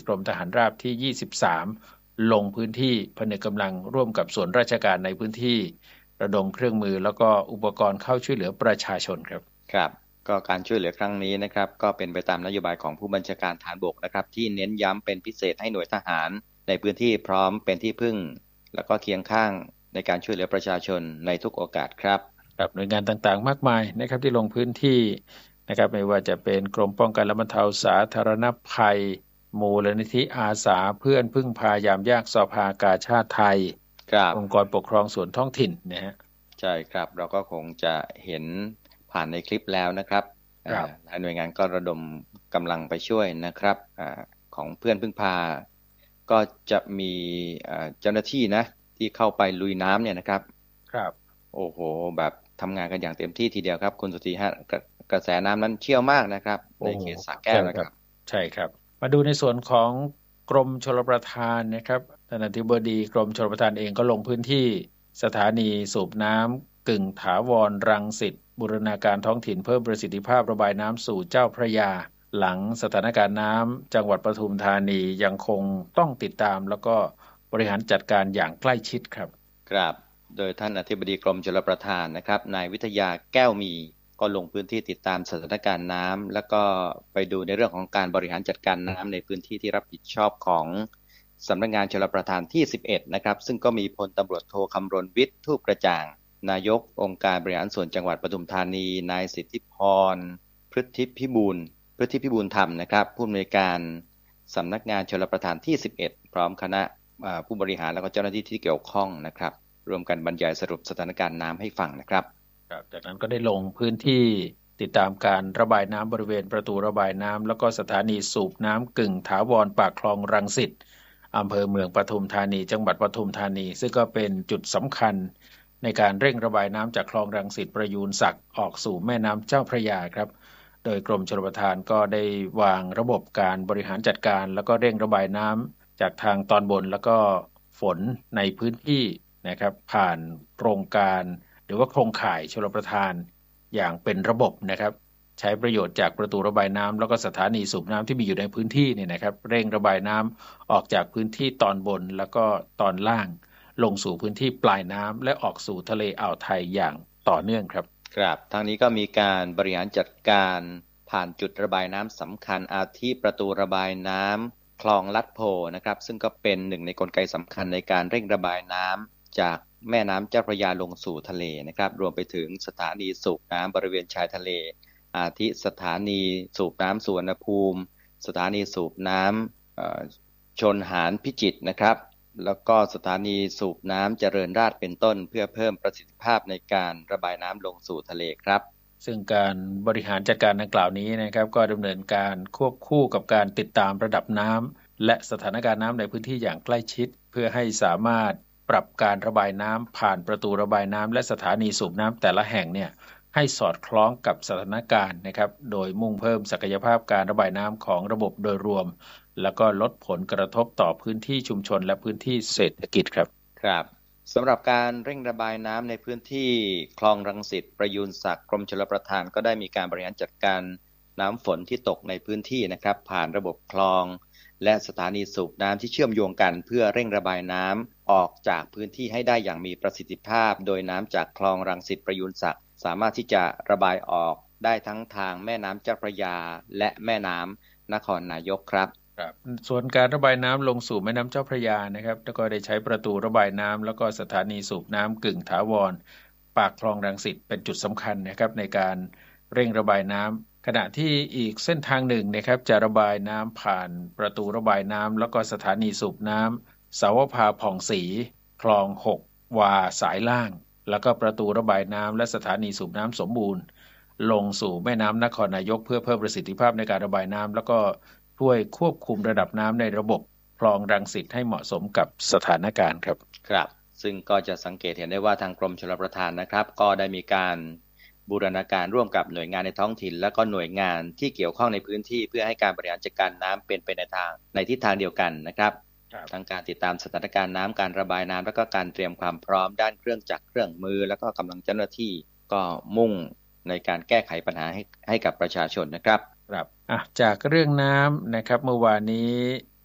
กรมทหารราบที่23ลงพื้นที่ผนึกกำลังร่วมกับส่วนราชการในพื้นที่ระดมเครื่องมือแล้วก็อุปกรณ์เข้าช่วยเหลือประชาชนครับครับก็การช่วยเหลือครั้งนี้นะครับก็เป็นไปตามนโยบายของผู้บัญชาการทหารบกนะครับที่เน้นย้ำเป็นพิเศษให้หน่วยทหารในพื้นที่พร้อมเป็นที่พึ่งแล้วก็เคียงข้างในการช่วยเหลือประชาชนในทุกโอกาสครับหน่วยงานต่างๆมากมายนะครับที่ลงพื้นที่นะครับไม่ว่าจะเป็นกรมป้องกันและบรรเทาสาธารณภัยมูลนิธิอาสาเพื่อนพึ่งพายามยากสภากาชาติไทยองค์กรปกครองส่วนท้องถิ่นนะฮะใช่ครับเราก็คงจะเห็นผ่านในคลิปแล้วนะครับหลายหน่วยงานก็ระดมกำลังไปช่วยนะครับของเพื่อนพึ่งพาก็จะมีเจ้าหน้าที่นะที่เข้าไปลุยน้ำเนี่ยนะครับโอ้โหแบบทำงานกันอย่างเต็มที่ทีเดียวครับคุณสุธีฮะกระแสน้ำนั้นเชี่ยวมากนะครับในเขตสระแก้วนะครับใช่ครับมาดูในส่วนของกรมชลประทานนะครับท่านอธิบดีกรมชลประทานเองก็ลงพื้นที่สถานีสูบน้ำกึ่งถาวรรังสิตบูรณาการท้องถิ่นเพิ่มประสิทธิภาพระบายน้ำสู่เจ้าพระยาหลังสถานการณ์น้ำจังหวัดปทุมธานียังคงต้องติดตามแล้วก็บริหารจัดการอย่างใกล้ชิดครับโดยท่านอธิบดีกรมชลประทานนะครับนายวิทยาแก้วมีก็ลงพื้นที่ติดตามสถานการณ์น้ำแล้วก็ไปดูในเรื่องของการบริหารจัดการน้ำในพื้นที่ที่รับผิดชอบของสำนักงานชลประทานที่11นะครับซึ่งก็มีพลตำรวจโทคำรณวิทย์ทูปกระจ่างนายกองค์การบริหารส่วนจังหวัดปทุมธานีนายสิทธิพรพฤทธิพิบูลธรรมนะครับผู้อำนวยการสำนักงานชลประทานที่11พร้อมคณะผู้บริหารและก็เจ้าหน้าที่ที่เกี่ยวข้องนะครับรวมกันบรรยายสรุปสถานการณ์น้ำให้ฟังนะครับจากนั้นก็ได้ลงพื้นที่ติดตามการระบายน้ำบริเวณประตูระบายน้ำแล้วก็สถานีสูบน้ำกึ่งถาวรปากคลองรังสิตอำเภอเมืองปทุมธานีจังหวัดปทุมธานีซึ่งก็เป็นจุดสำคัญในการเร่งระบายน้ำจากคลองรังสิตประยูรศักดิ์ออกสู่แม่น้ำเจ้าพระยาครับโดยกรมชลประทานก็ได้วางระบบการบริหารจัดการแล้วก็เร่งระบายน้ำจากทางตอนบนแล้วก็ฝนในพื้นที่นะครับผ่านโครงการหรือว่าโครงข่ายชลประทานอย่างเป็นระบบนะครับใช้ประโยชน์จากประตูระบายน้ำแล้วก็สถานีสูบน้ำที่มีอยู่ในพื้นที่เนี่ยนะครับเร่งระบายน้ำออกจากพื้นที่ตอนบนแล้วก็ตอนล่างลงสู่พื้นที่ปลายน้ำและออกสู่ทะเลอ่าวไทยอย่างต่อเนื่องครับทางนี้ก็มีการบริหารจัดการผ่านจุดระบายน้ำสำคัญอาทิประตูระบายน้ำคลองลัดโพนะครับซึ่งก็เป็นหนึ่งในกลไกสำคัญในการเร่งระบายน้ำจากแม่น้ำเจ้าพระยาลงสู่ทะเลนะครับรวมไปถึงสถานีสูบน้ำบริเวณชายทะเลอาทิสถานีสูบน้ำสุวรรณภูมิสถานีสูบน้ำชลหารพิจิตรนะครับแล้วก็สถานีสูบน้ำเจริญราษฎร์เป็นต้นเพื่อเพิ่มประสิทธิภาพในการระบายน้ำลงสู่ทะเลครับซึ่งการบริหารจัดการดังกล่าวนี้นะครับก็ดำเนินการควบคู่กับการติดตามระดับน้ำและสถานการณ์น้ำในพื้นที่อย่างใกล้ชิดเพื่อให้สามารถปรับการระบายน้ำผ่านประตูระบายน้ำและสถานีสูบน้ำแต่ละแห่งเนี่ยให้สอดคล้องกับสถานการณ์นะครับโดยมุ่งเพิ่มศักยภาพการระบายน้ำของระบบโดยรวมแล้วก็ลดผลกระทบต่อพื้นที่ชุมชนและพื้นที่เศรษฐกิจครับสำหรับการเร่งระบายน้ำในพื้นที่คลองรังสิตประยูรศักดิ์กรมชลประทานก็ได้มีการบริหารจัดการน้ำฝนที่ตกในพื้นที่นะครับผ่านระบบคลองและสถานีสูบน้ำที่เชื่อมโยงกันเพื่อเร่งระบายน้ำออกจากพื้นที่ให้ได้อย่างมีประสิทธิภาพโดยน้ำจากคลองรังสิตประยูรศักดิ์สามารถที่จะระบายออกได้ทั้งทางแม่น้ำเจ้าพระยาและแม่น้ำนครนายกครับส่วนการระบายน้ำลงสู่แม่น้ำเจ้าพระยานะครับแล้วก็ได้ใช้ประตูระบายน้ำแล้วก็สถานีสูบน้ำกึ่งถาวรปากคลองรังสิตเป็นจุดสำคัญนะครับในการเร่งระบายน้ำขณะที่อีกเส้นทางหนึ่งนะครับจะระบายน้ำผ่านประตูระบายน้ำแล้วก็สถานีสูบน้ำสาวภาผ่องศรีคลอง6วาสายล่างแล้วก็ประตูระบายน้ำและสถานีสูบน้ำสมบูรณ์ลงสู่แม่น้ำนครนายกเพื่อเพิ่มประสิทธิภาพในการระบายน้ำแล้วก็ช่วยควบคุมระดับน้ำในระบบคลองรังสิตให้เหมาะสมกับสถานการณ์ครับซึ่งก็จะสังเกตเห็นได้ว่าทางกรมชลประทานนะครับก็ได้มีการบูรณาการร่วมกับหน่วยงานในท้องถิ่นและก็หน่วยงานที่เกี่ยวข้องในพื้นที่เพื่อให้การบริหารจัดการน้ำเป็นไปในทิศทางเดียวกันนะครับทั้งการติดตามสถานการณ์น้ำการระบายน้ำและก็การเตรียมความพร้อมด้านเครื่องจักรเครื่องมือแล้วก็กำลังเจ้าหน้าที่ก็มุ่งในการแก้ไขปัญหาให้กับประชาชนนะครับจากเรื่องน้ำนะครับเมื่อวานนี้